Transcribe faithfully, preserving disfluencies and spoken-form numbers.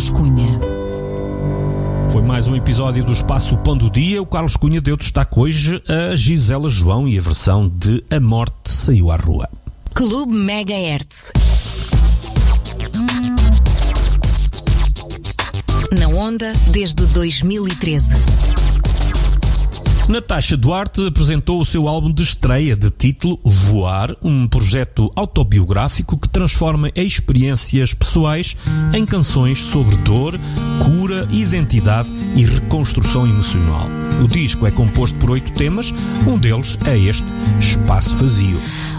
Carlos Cunha. Foi mais um episódio do Espaço Pão do Dia. O Carlos Cunha deu destaque hoje a Gisela João e a versão de A Morte Saiu à Rua. Clube Megahertz. Na onda desde dois mil e treze. Natasha Duarte apresentou o seu álbum de estreia de título Voar, um projeto autobiográfico que transforma experiências pessoais em canções sobre dor, cura, identidade e reconstrução emocional. O disco é composto por oito temas, um deles é este, Espaço Vazio.